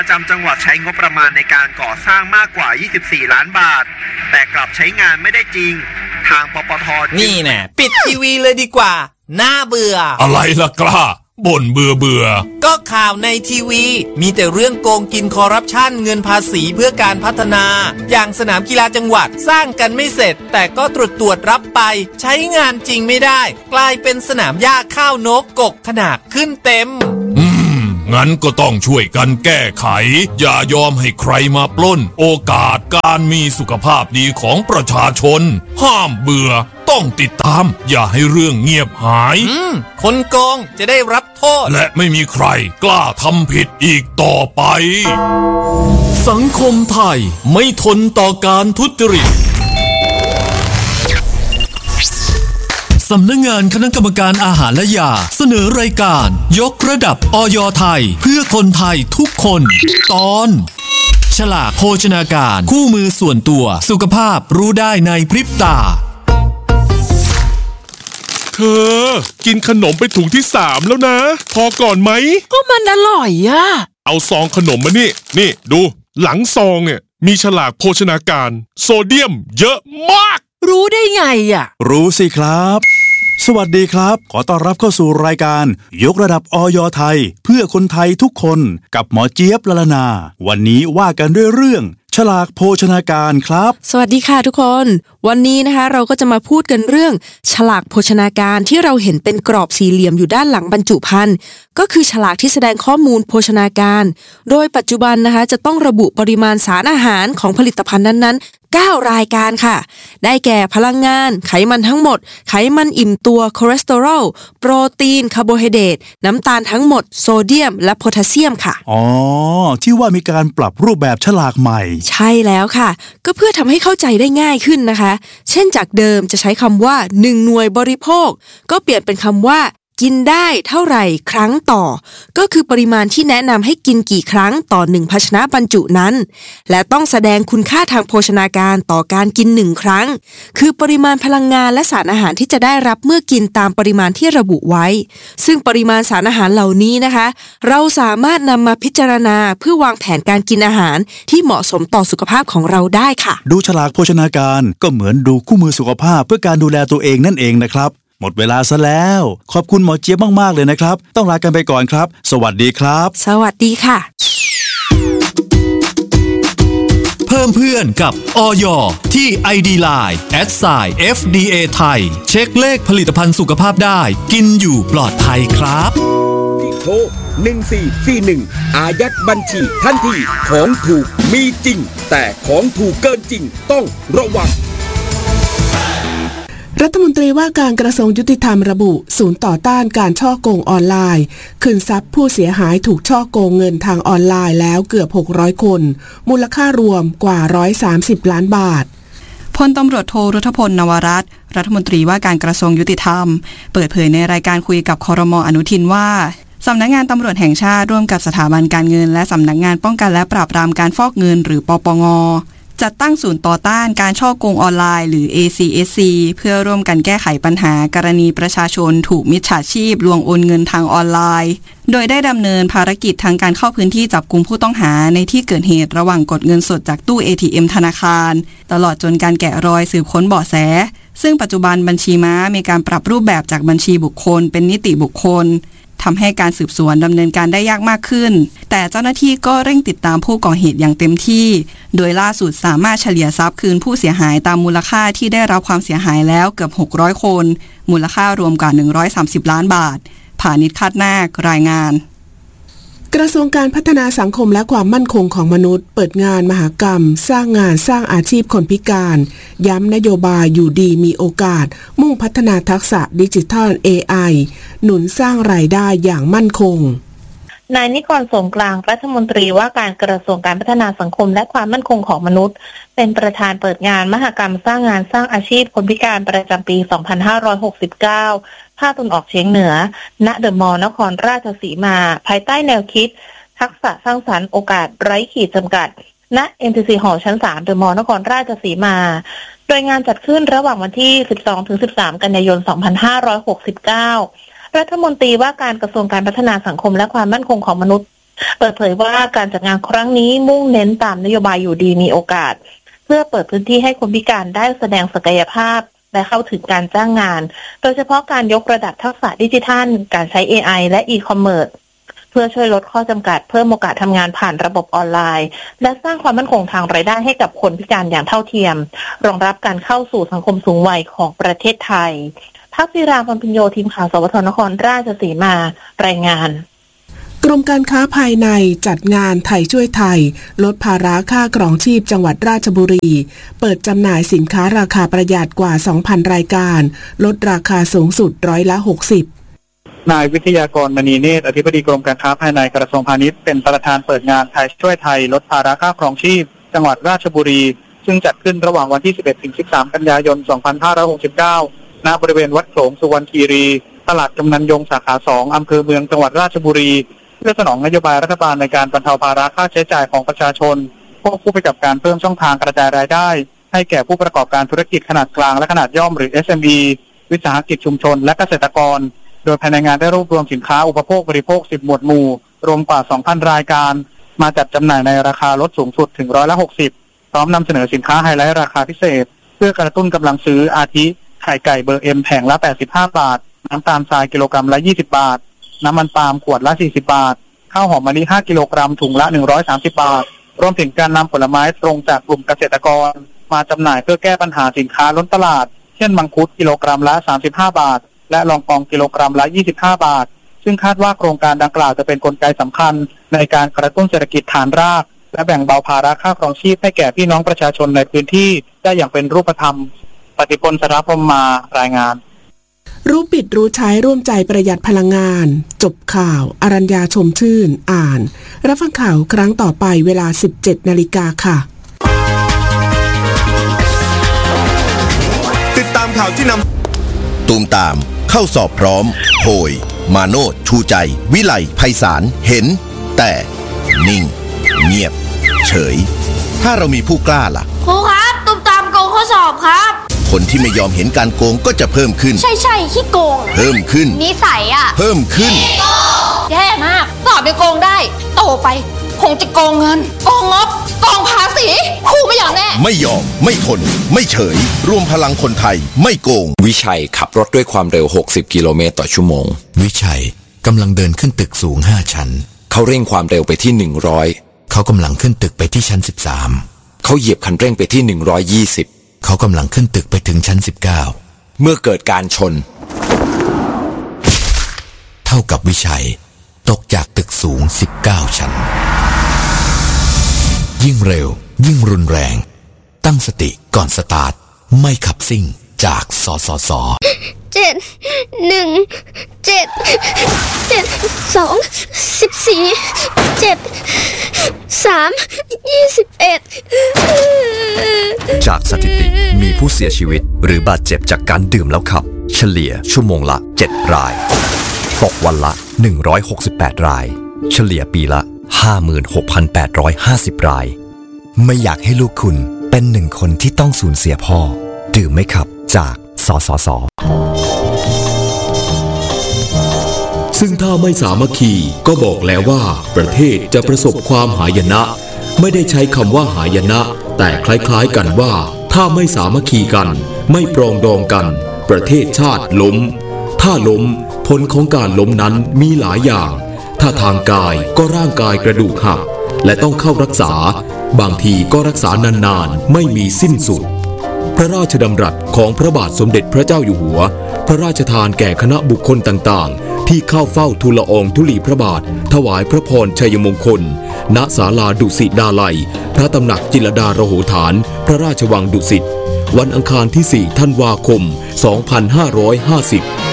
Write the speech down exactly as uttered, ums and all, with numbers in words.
ประจำจังหวัดใช้งบประมาณในการก่อสร้างมากกว่ายี่สิบสี่ล้านบาทแต่กลับใช้งานไม่ได้จริงทางปปท. นี่แน่ปิดทีวีเลยดีกว่าน่าเบื่ออะไรล่ะกล้าบ่นเบื่อเบื่อก็ข่าวในทีวีมีแต่เรื่องโกงกินคอร์รัปชันเงินภาษีเพื่อการพัฒนาอย่างสนามกีฬาจังหวัดสร้างกันไม่เสร็จแต่ก็ตรวจตรวจรับไปใช้งานจริงไม่ได้กลายเป็นสนามหญ้าข้าวนกกกขนาดขึ้นเต็มอืมงั้นก็ต้องช่วยกันแก้ไขอย่ายอมให้ใครมาปล้นโอกาสการมีสุขภาพดีของประชาชนห้ามเบื่อต้องติดตามอย่าให้เรื่องเงียบหายคนโกงจะได้รับโทษและไม่มีใครกล้าทำผิดอีกต่อไปสังคมไทยไม่ทนต่อการทุจริตสำนักงานคณะกรรมการอาหารและยาเสนอรายการยกระดับอย.ไทยเพื่อคนไทยทุกคนตอนฉลากโภชนาการคู่มือส่วนตัวสุขภาพรู้ได้ในพริบตาเธอกินขนมไปถุงที่สามแล้วนะพอก่อนไหมก็มันอร่อยอะเอาซองขนมมานี่นี่ดูหลังซองเนี่ยมีฉลากโภชนาการโซเดียมเยอะมากรู้ได้ไงอะรู้สิครับสวัสดีครับขอต้อนรับเข้าสู่รายการยกระดับอย.ไทยเพื่อคนไทยทุกคนกับหมอเจี๊ยบละลานาวันนี้ว่ากันด้วยเรื่องฉลากโภชนาการครับสวัสดีค่ะทุกคนวันนี้นะคะเราก็จะมาพูดกันเรื่องฉลากโภชนาการที่เราเห็นเป็นกรอบสี่เหลี่ยมอยู่ด้านหลังบรรจุภัณฑ์ก็คือฉลากที่แสดงข้อมูลโภชนาการโดยปัจจุบันนะคะจะต้องระบุปริมาณสารอาหารของผลิตภัณฑ์นั้นๆเก้ารายการค่ะได้แก่พลังงานไขมันทั้งหมดไขมันอิ่มตัวคอเลสเตอรอลโปรตีนคาร์โบไฮเดรตน้ำตาลทั้งหมดโซเดียมและโพแทสเซียมค่ะอ๋อที่ว่ามีการปรับรูปแบบฉลากใหม่ใช่แล้วค่ะก็เพื่อทำให้เข้าใจได้ง่ายขึ้นนะคะเช่นจากเดิมจะใช้คำว่าหนึ่งหน่วยบริโภคก็เปลี่ยนเป็นคำว่ากินได้เท่าไหร่ครั้งต่อก็คือปริมาณที่แนะนำให้กินกี่ครั้งต่อหนึ่งภาชนะบรรจุนั้นและต้องแสดงคุณค่าทางโภชนาการต่อการกินหนึ่งครั้งคือปริมาณพลังงานและสารอาหารที่จะได้รับเมื่อกินตามปริมาณที่ระบุไว้ซึ่งปริมาณสารอาหารเหล่านี้นะคะเราสามารถนำมาพิจารณาเพื่อวางแผนการกินอาหารที่เหมาะสมต่อสุขภาพของเราได้ค่ะดูฉลากโภชนาการก็เหมือนดูคู่มือสุขภาพเพื่อการดูแลตัวเองนั่นเองนะครับหมดเวลาซะแล้วขอบคุณหมอเจี๊ยบมากๆเลยนะครับต้องลากันไปก่อนครับสวัสดีครับสวัสดีค่ะเพิ่มเพื่อนกับอย.ที่ ไอ ดี ไลน์ แอท ไซน์ เอฟ ดี เอ ไทยเช็คเลขผลิตภัณฑ์สุขภาพได้กินอยู่ปลอดภัยครับโทรหนึ่งสี่สี่หนึ่งอายัดบัญชีทันทีของถูกมีจริงแต่ของถูกเกินจริงต้องระวังรัฐมนตรีว่าการกระทรวงยุติธรรมระบุศูนย์ต่อต้านการฉ้อโกงออนไลน์คืนทรัพย์ผู้เสียหายถูกฉ้อโกงเงินทางออนไลน์แล้วเกือบหกร้อยคนมูลค่ารวมกว่าหนึ่งร้อยสามสิบล้านบาทพลตำรวจโทรุธพลนวรัตน์รัฐมนตรีว่าการกระทรวงยุติธรรมเปิดเผยในรายการคุยกับครม.อนุทินว่าสำนักงานตำรวจแห่งชาติร่วมกับสถาบันการเงินและสำนักงานป้องกันและปราบปรามการฟอกเงินหรือปปง.จัดตั้งศูนย์ต่อต้านการฉ้อโกงออนไลน์หรือ เอ ซี เอส ซี เพื่อร่วมกันแก้ไขปัญหากรณีประชาชนถูกมิจฉาชีพลวงโอนเงินทางออนไลน์โดยได้ดำเนินภารกิจทางการเข้าพื้นที่จับกุมผู้ต้องหาในที่เกิดเหตุระหว่างกดเงินสดจากตู้ เอ ที เอ็ม ธนาคารตลอดจนการแกะรอยสืบค้นเบาะแสซึ่งปัจจุบันบัญชีม้ามีการปรับรูปแบบจากบัญชีบุคคลเป็นนิติบุคคลทำให้การสืบสวนดำเนินการได้ยากมากขึ้นแต่เจ้าหน้าที่ก็เร่งติดตามผู้ก่อเหตุอย่างเต็มที่โดยล่าสุดสามารถเฉลี่ยทรัพย์คืนผู้เสียหายตามมูลค่าที่ได้รับความเสียหายแล้วเกือบหกร้อยคนมูลค่ารวมกว่าหนึ่งร้อยสามสิบล้านบาทผานิชคาดนาครายงานกระทรวงการพัฒนาสังคมและความมั่นคงของมนุษย์เปิดงานมหกรรมสร้างงานสร้างอาชีพคนพิการย้ำนโยบายอยู่ดีมีโอกาสมุ่งพัฒนาทักษะดิจิทัล เอ ไอ หนุนสร้างรายได้อย่างมั่นคงนายนิกร สงกลางรัฐมนตรีว่าการกระทรวงการพัฒนาสังคมและความมั่นคงของมนุษย์เป็นประธานเปิดงานมหกรรมสร้างงานสร้างอาชีพคนพิการประจำปีสองพันห้าร้อยหกสิบเก้าภาคตะวันออกเฉียงเหนือณเดอะมอลล์นครราชสีมาภายใต้แนวคิดทักษะสร้างสรรค์โอกาสไร้ขีดจำกัดณ เอ็ม ที ซี Hall ชั้นสามเดอะมอลล์นครราชสีมาโดยงานจัดขึ้นระหว่างวันที่ สิบสองถึงสิบสาม กันยายน สองพันห้าร้อยหกสิบเก้ารัฐมนตรีว่าการกระทรวงการพัฒนาสังคมและความมั่นคงของมนุษย์เปิดเผยว่าการจัดงานครั้งนี้มุ่งเน้นตามนโยบายอยู่ดีมีโอกาสเพื่อเปิดพื้นที่ให้คนพิการได้แสดงศักยภาพและเข้าถึงการจ้างงานโดยเฉพาะการยกระดับทักษะดิจิทัลการใช้ เอ ไอ และ e-commerce เพื่อช่วยลดข้อจำกัดเพิ่มโอกาสทำงานผ่านระบบออนไลน์และสร้างความมั่นคงทางรายได้ให้กับคนพิการอย่างเท่าเทียมรองรับการเข้าสู่สังคมสูงวัยของประเทศไทยทักษิราพรพิญโยทีมข่าวสวทนครราชสีมารายงานกรมการค้าภายในจัดงานไทยช่วยไทยลดภาระค่าครองชีพจังหวัดราชบุรีเปิดจำหน่ายสินค้าราคาประหยัดกว่า สองพัน รายการลดราคาสูงสุดร้อยละหกสิบนายวิทยากรมณีเนตรอธิบดีกรมการค้าภายในกระทรวงพาณิชย์เป็นประธานเปิดงานไทยช่วยไทยลดภาระค่าครองชีพจังหวัดราชบุรีซึ่งจัดขึ้นระหว่างวันที่สิบเอ็ดถึงสิบสามกันยายนสองพันห้าร้อยหกสิบเก้าณบริเวณวัดโขลงสุวรรณคีรีตลาดกำนันยงสาขาสองอำเภอเมืองจังหวัดราชบุรีเพื่อสนองนโยบายรัฐบาลในการบรรเทาภาระค่าใช้จ่ายของประชาชนควบคู่ไปกับการเพิ่มช่องทางกระจายรายได้ให้แก่ผู้ประกอบการธุรกิจขนาดกลางและขนาดย่อมหรือ เอส เอ็ม อี วิสาหกิจชุมชนและเกษตรกรโดยภายในงานได้รวบรวมสินค้าอุปโภคบริโภคสิบหมวดหมู่รวมกว่า สองพัน รายการมาจัดจำหน่ายในราคาลดสูงสุดถึงร้อยละหกสิบพร้อมนำเสนอสินค้าไฮไลท์ราคาพิเศษเพื่อกระตุ้นกำลังซื้ออาทิไข่ไก่เบอร์ M แผงละแปดสิบห้าบาทน้ำตาลทรายกิโลกรัมละยี่สิบบาทน้ำมันปาล์มขวดละสี่สิบบาทข้าวหอมมะลิห้ากิโลกรัมถุงละหนึ่งร้อยสามสิบบาทรวมถึงการนำผลไม้ตรงจากกลุ่มเกษตรกรมาจำหน่ายเพื่อแก้ปัญหาสินค้าล้นตลาดเช่นมังคุดกิโลกรัมละสามสิบห้าบาทและลองกองกิโลกรัมละยี่สิบห้าบาทซึ่งคาดว่าโครงการดังกล่าวจะเป็นกลไกสำคัญในการกระตุ้นเศรษฐกิจฐานรากและแบ่งเบาภาระค่าครองชีพให้แก่พี่น้องประชาชนในพื้นที่ได้อย่างเป็นรูปธรรมปฏิพลสารพรหมมารายงานรู้ปิดรู้ใช้ร่วมใจประหยัดพลังงานจบข่าวอรัญญาชมชื่นอ่านรับฟังข่าวครั้งต่อไปเวลา สิบเจ็ดนาฬิกาค่ะติดตามข่าวที่นำตูมตามเข้าสอบพร้อมโพยมาโนดชูใจวิไลไพศาลเห็นแต่นิ่งเงียบเฉยถ้าเรามีผู้กล้าล่ะครูครับตูมตามโกงข้อสอบครับคนที่ไม่ยอมเห็นการโกงก็จะเพิ่มขึ้นใช่ใช่ขี้โกงเพิ่มขึ้นนิสัยอ่ะเพิ่มขึ้นแย่มากสอบไปโกงได้โตไปคงจะโกงเงินโกงงบโกงภาษีครูไม่ยอมแน่ไม่ยอมไม่ทนไม่เฉยรวมพลังคนไทยไม่โกงวิชัยขับรถด้วยความเร็วหกสิบกิโลเมตรต่อชั่วโมงวิชัยกำลังเดินขึ้นตึกสูงห้าชั้นเขาเร่งความเร็วไปที่หนึ่งร้อยเขากำลังขึ้นตึกไปที่ชั้นสิบสามเขาเหยียบคันเร่งไปที่หนึ่งร้อยยี่สิบเขากำลังขึ้นตึกไปถึงชั้นสิบเก้าเมื่อเกิดการชนเท่ากับวิชัยตกจากตึกสูงสิบเก้าชั้นยิ่งเร็วยิ่งรุนแรงตั้งสติก่อนสตาร์ทไม่ขับซิ่งจากสสสเจ็ดหนึ่งเจ็ดเจ็ดสองสิบสี่เจ็ดสามยี่สิบเอ็ดจากสถิติมีผู้เสียชีวิตหรือบาดเจ็บจากการดื่มแล้วขับเฉลี่ยชั่วโมงละเจ็ดรายตกวันละหนึ่งร้อยหกสิบแปดรายเฉลี่ยปีละ ห้าหมื่นหกพันแปดร้อยห้าสิบ รายไม่อยากให้ลูกคุณเป็นหนึ่งคนที่ต้องสูญเสียพ่อดื่มไม่ขับจากสสส. ซึ่งถ้าไม่สามัคคีก็บอกแล้วว่าประเทศจะประสบความหายนะไม่ได้ใช้คำว่าหายนะแต่คล้ายๆกันว่าถ้าไม่สามัคคีกันไม่ปรองดองกันประเทศชาติล้มถ้าล้มผลของการล้มนั้นมีหลายอย่างถ้าทางกายก็ร่างกายกระดูกหักและต้องเข้ารักษาบางทีก็รักษานานๆไม่มีสิ้นสุดพระราชดำรัสของพระบาทสมเด็จพระเจ้าอยู่หัวพระราชทานแก่คณะบุคคลต่างๆที่เข้าเฝ้าทูลละอองธุลีพระบาทถวายพระพรชัยมงคลณศาลาดุสิตดาลัยพระตำหนักจิตรลดาระโหฐานพระราชวังดุสิตวันอังคารที่สี่ธันวาคมสองพันห้าร้อยห้าสิบ